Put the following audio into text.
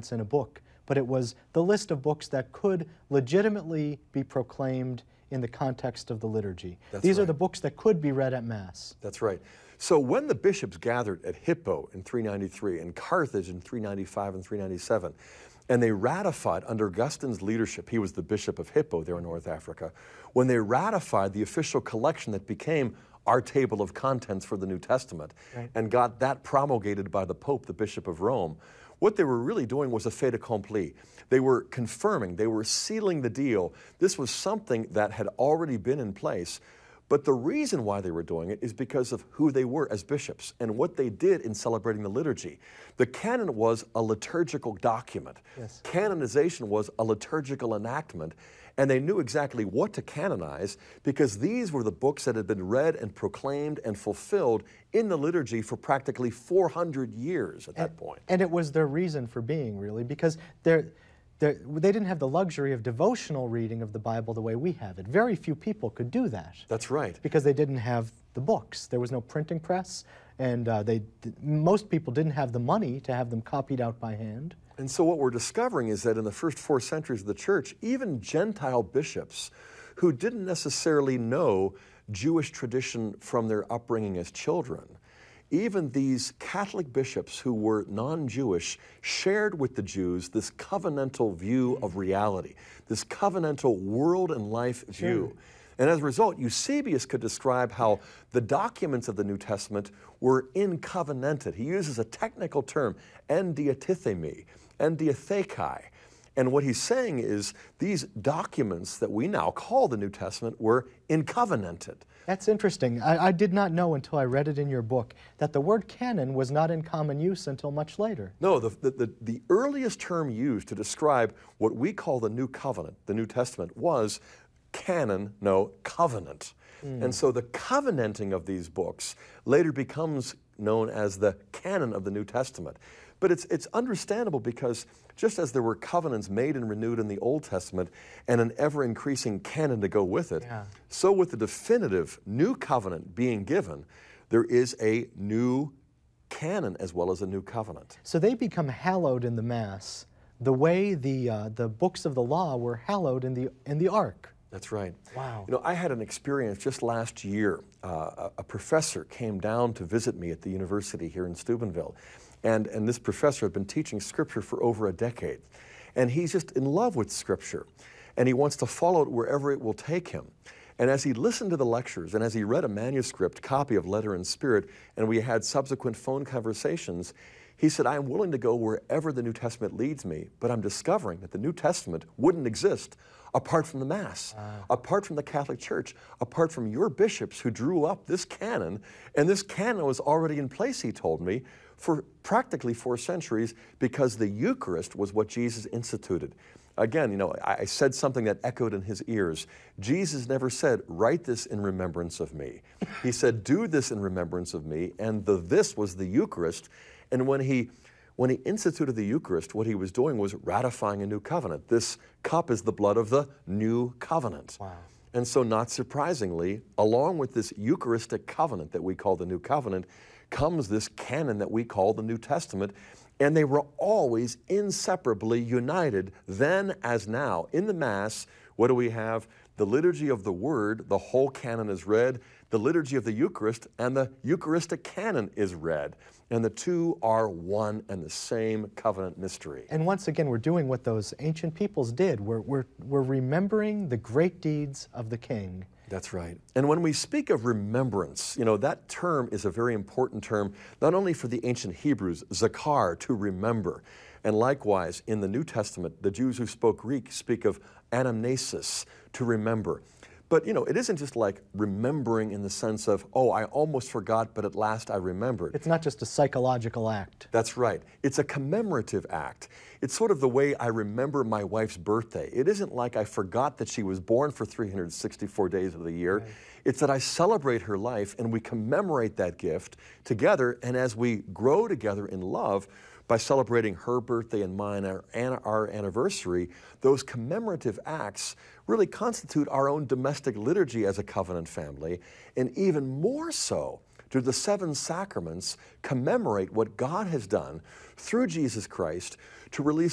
sacraments in a book, but it was the list of books that could legitimately be proclaimed in the context of the liturgy. These are the books that could be read at Mass. That's right. So when the bishops gathered at Hippo in 393 and Carthage in 395 and 397, and they ratified under Augustine's leadership, he was the Bishop of Hippo there in North Africa, when they ratified the official collection that became our table of contents for the New Testament, and got that promulgated by the Pope, the Bishop of Rome, what they were really doing was a fait accompli. They were confirming, they were sealing the deal. This was something that had already been in place. But the reason why they were doing it is because of who they were as bishops and what they did in celebrating the liturgy. The canon was a liturgical document. Canonization was a liturgical enactment, and they knew exactly what to canonize because these were the books that had been read and proclaimed and fulfilled in the liturgy for practically 400 years at that point. And it was their reason for being, really, because they didn't have the luxury of devotional reading of the Bible the way we have it. Very few people could do that. That's right. Because they didn't have the books. There was no printing press, and most people didn't have the money to have them copied out by hand. And so what we're discovering is that in the first 4 centuries of the church, even Gentile bishops who didn't necessarily know Jewish tradition from their upbringing as children, even these Catholic bishops who were non-Jewish shared with the Jews this covenantal view of reality, this covenantal world and life view. And as a result, Eusebius could describe how the documents of the New Testament were incovenanted. He uses a technical term, endiatithemi, endiathekai. And what he's saying is these documents that we now call the New Testament were incovenanted. That's interesting. I did not know until I read it in your book that the word canon was not in common use until much later. No, the earliest term used to describe what we call the New Covenant, the New Testament, was canon, no, covenant. And so the covenanting of these books later becomes known as the canon of the New Testament. But it's understandable because just as there were covenants made and renewed in the Old Testament and an ever-increasing canon to go with it, so with the definitive new covenant being given, there is a new canon as well as a new covenant. So they become hallowed in the Mass the way the books of the law were hallowed in the Ark. That's right. Wow. You know, I had an experience just last year. A professor came down to visit me at the university here in Steubenville. And this professor had been teaching Scripture for over a decade. And he's just in love with Scripture. And he wants to follow it wherever it will take him. And as he listened to the lectures, and as he read a manuscript copy of Letter and Spirit, and we had subsequent phone conversations, he said, I'm willing to go wherever the New Testament leads me, but I'm discovering that the New Testament wouldn't exist apart from the Mass, apart from the Catholic Church, apart from your bishops who drew up this canon. And this canon was already in place, he told me, for practically 4 centuries because the Eucharist was what Jesus instituted. Again, you know, I said something that echoed in his ears. Jesus never said, write this in remembrance of me. He said, do this in remembrance of me, and this was the Eucharist. And when he instituted the Eucharist, what he was doing was ratifying a new covenant. This cup is the blood of the new covenant. Wow. And so not surprisingly, along with this Eucharistic covenant that we call the New Covenant, comes this canon that we call the New Testament, and they were always inseparably united, then as now. In the Mass, what do we have? The liturgy of the Word, the whole canon is read, the liturgy of the Eucharist, and the Eucharistic canon is read. And the two are one and the same covenant mystery. And once again, we're doing what those ancient peoples did. We're remembering the great deeds of the King. That's right. And when we speak of remembrance, you know, that term is a very important term, not only for the ancient Hebrews, zakar, to remember, and likewise in the New Testament, the Jews who spoke Greek speak of anamnesis, to remember. But, you know, it isn't just like remembering in the sense of, oh, I almost forgot, but at last I remembered. It's not just a psychological act. That's right. It's a commemorative act. It's sort of the way I remember my wife's birthday. It isn't like I forgot that she was born for 364 days of the year. Right. It's that I celebrate her life and we commemorate that gift together, and as we grow together in love, by celebrating her birthday and mine, our anniversary, those commemorative acts really constitute our own domestic liturgy as a covenant family, and even more so, do the 7 sacraments commemorate what God has done through Jesus Christ to release